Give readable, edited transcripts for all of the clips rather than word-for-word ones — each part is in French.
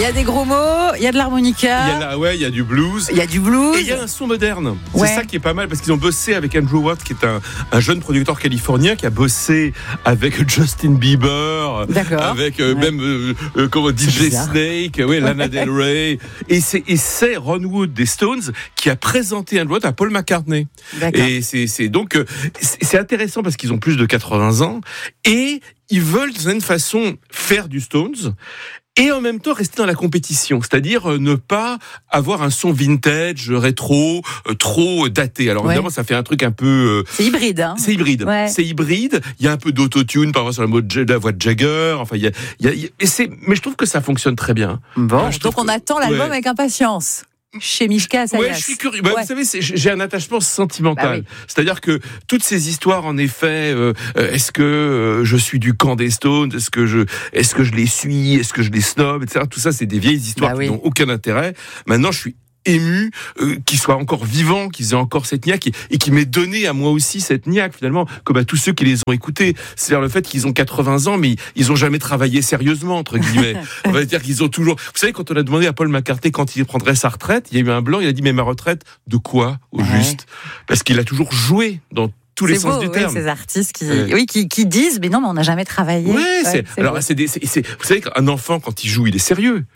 y a des gros mots, il y a de l'harmonica. Il y a du blues. Il y a du blues. Et il y a un son moderne. Ouais. C'est ça qui est pas mal parce qu'ils ont bossé avec Andrew Watt, qui est un jeune producteur californien qui a bossé avec Justin Bieber, avec même DJ Snake, Lana Del Rey. Et c'est Ron Wood des Stones qui a présenté Andrew Watt à Paul McCartney. Et c'est intéressant parce qu'ils ont plus de 80 ans et ils veulent d'une certaine façon faire du Stones et en même temps rester dans la compétition, c'est-à-dire ne pas avoir un son vintage, rétro, trop daté. Alors évidemment, ça fait un truc un peu... c'est hybride, hein. C'est hybride. Ouais. C'est hybride. Il y a un peu d'autotune par rapport sur la voix de Jagger. Enfin, mais je trouve que ça fonctionne très bien. Bon, donc on attend l'album avec impatience. Chez Mishka Asayas. Je suis curieux. Vous savez, j'ai un attachement sentimental. C'est-à-dire que toutes ces histoires, en effet, est-ce que je suis du camp des Stones, est-ce que je les suis, est-ce que je les snob, etc. Tout ça, c'est des vieilles histoires qui n'ont aucun intérêt. Maintenant, je suis ému qu'ils soient encore vivants, qu'ils aient encore cette niaque et qui m'ait donné à moi aussi cette niaque finalement, comme à tous ceux qui les ont écoutés. C'est-à-dire le fait qu'ils ont 80 ans, mais ils ont jamais travaillé sérieusement, entre guillemets. On va dire qu'ils ont toujours... Vous savez, quand on a demandé à Paul McCartney quand il prendrait sa retraite, il y a eu un blanc, il a dit mais ma retraite de quoi au juste? Parce qu'il a toujours joué dans tous les sens du terme. Ces artistes qui disent mais non, mais on n'a jamais travaillé. Vous savez qu'un enfant quand il joue, il est sérieux.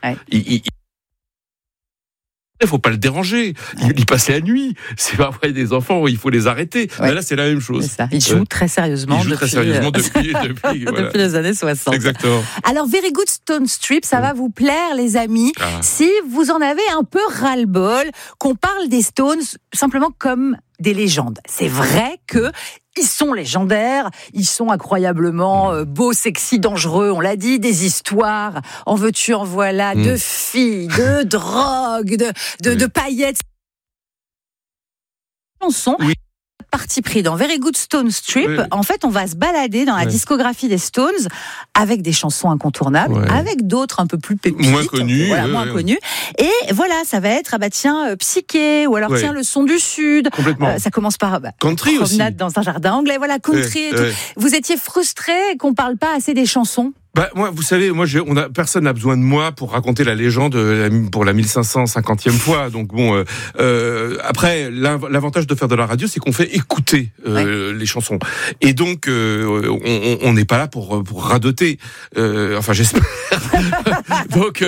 Il faut pas le déranger. Il passe la nuit. C'est parfois des enfants où il faut les arrêter. Mais là, c'est la même chose. Il joue très sérieusement. Depuis les années 60. Exactement. Alors, Very Good Stone Strip, ça va vous plaire, les amis. Si vous en avez un peu ras-le-bol, qu'on parle des Stones simplement comme des légendes. C'est vrai que ils sont légendaires, ils sont incroyablement beaux, sexy, dangereux, on l'a dit, des histoires, en veux-tu, en voilà, de filles, de drogue, de paillettes. Chansons. Parti pris dans Very Good Stone Strip, en fait, on va se balader dans la discographie des Stones avec des chansons incontournables, avec d'autres un peu plus pépites, moins connues, connues. Et voilà, ça va être Psyché, ou alors tiens, le son du Sud. Ça commence par country promenade aussi. Dans un jardin anglais, voilà, country. Et tout. Vous étiez frustré qu'on parle pas assez des chansons? Moi, vous savez, personne n'a besoin de moi pour raconter la légende pour la 1550e fois. Donc bon, après, l'avantage de faire de la radio, c'est qu'on fait écouter les chansons. Et donc, on n'est pas là pour radoter. Enfin, j'espère. Donc,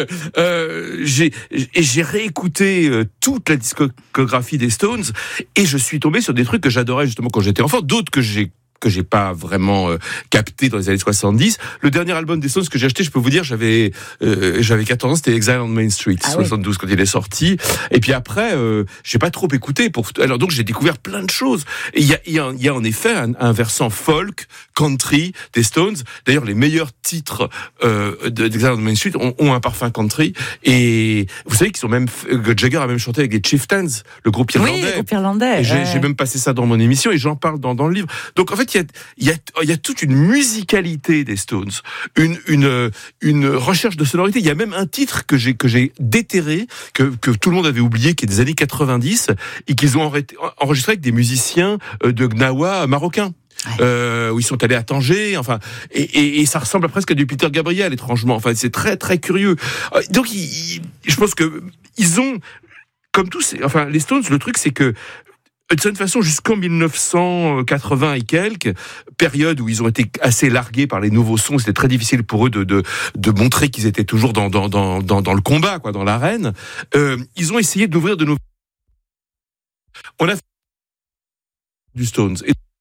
j'ai réécouté toute la discographie des Stones et je suis tombé sur des trucs que j'adorais justement quand j'étais enfant, d'autres que j'ai pas vraiment capté dans les années 70. Le dernier album des Stones que j'ai acheté, je peux vous dire, j'avais 14 ans, c'était Exile on Main Street, 72 quand il est sorti. Et puis après, j'ai pas trop écouté. Alors donc j'ai découvert plein de choses. Et il y a en effet un versant folk, country des Stones. D'ailleurs, les meilleurs titres d'Exile on Main Street ont un parfum country. Et vous savez qu'ils sont même Jagger a même chanté avec les Chieftains, le groupe irlandais. Oui, le groupe irlandais. Et j'ai même passé ça dans mon émission et j'en parle dans le livre. Donc en fait, il y a toute une musicalité des Stones, une recherche de sonorité. Il y a même un titre que j'ai déterré, que tout le monde avait oublié, qui est des années 90 et qu'ils ont enregistré avec des musiciens de Gnawa marocains. Où ils sont allés à Tanger, enfin, et ça ressemble presque à du Peter Gabriel, étrangement. Enfin, c'est très très curieux. Donc, je pense que ils ont, comme tous, les Stones, le truc c'est que de cette façon, jusqu'en 1980 et quelques, période où ils ont été assez largués par les nouveaux sons, c'était très difficile pour eux de montrer qu'ils étaient toujours dans le combat, quoi, dans l'arène. Ils ont essayé d'ouvrir de nouveaux. On a fait du Stones.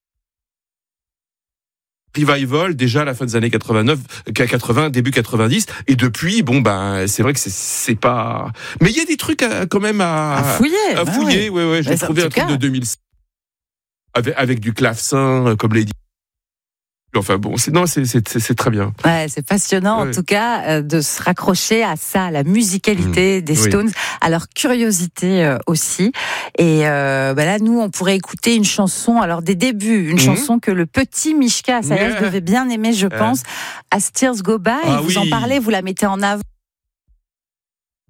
Revival déjà à la fin des années 80, début 90, et depuis c'est vrai que c'est pas, mais il y a des trucs quand même à fouiller. J'ai trouvé un truc de 2006 avec du clavecin comme Lady. Enfin bon, c'est très bien. Ouais, c'est passionnant en tout cas de se raccrocher à ça, à la musicalité des Stones, à leur curiosité aussi. Et là, nous, on pourrait écouter une chanson, alors des débuts, une chanson que le petit Mishka Asayas devait bien aimer, je pense, As Tears Go By. Vous en parlez, vous la mettez en avant.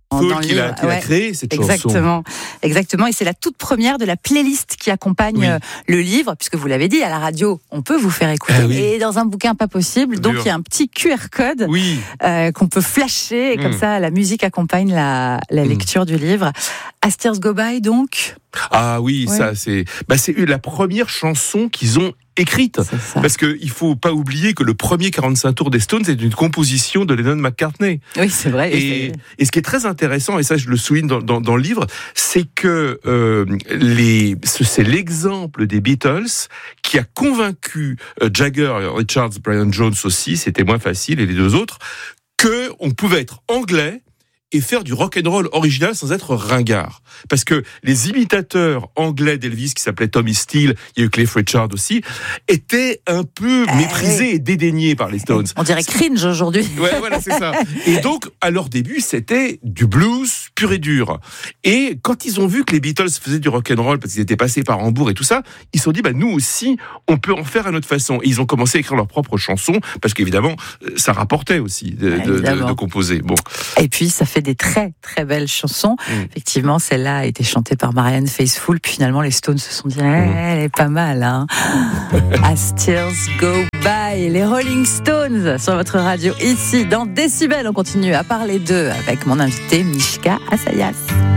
Paul qui l'a créé, cette chanson. Exactement. Et c'est la toute première de la playlist qui accompagne le livre, puisque vous l'avez dit, à la radio, on peut vous faire écouter. Et dans un bouquin, pas possible. Donc, il y a un petit QR code qu'on peut flasher. Et comme ça, la musique accompagne la lecture du livre. As Tears Go By, donc. Ah oui, ça, c'est la première chanson qu'ils ont écrite. Parce qu'il faut pas oublier que le premier 45 tours des Stones est une composition de Lennon-McCartney. Oui, c'est vrai. Et ce qui est très intéressant, et ça je le souligne dans le livre, c'est que c'est l'exemple des Beatles qui a convaincu Jagger, Richards, Brian Jones aussi, c'était moins facile, et les deux autres, qu'on pouvait être anglais et faire du rock'n'roll original sans être ringard. Parce que les imitateurs anglais d'Elvis, qui s'appelaient Tommy Steele, il y a eu Cliff Richard aussi, étaient un peu méprisés et dédaignés par les Stones. On dirait cringe aujourd'hui. Ouais, voilà, c'est ça. Et donc, à leur début, c'était du blues pur et dur. Et quand ils ont vu que les Beatles faisaient du rock'n'roll, parce qu'ils étaient passés par Hambourg et tout ça, ils se sont dit, nous aussi, on peut en faire à notre façon. Et ils ont commencé à écrire leurs propres chansons, parce qu'évidemment, ça rapportait aussi de composer. Bon. Et puis, ça fait des très très belles chansons. Effectivement, celle-là a été chantée par Marianne Faithfull. Puis finalement, les Stones se sont dit, elle est pas mal. As Tears Go By, les Rolling Stones sur votre radio ici dans Décibel. On continue à parler d'eux avec mon invité Mishka Assayas.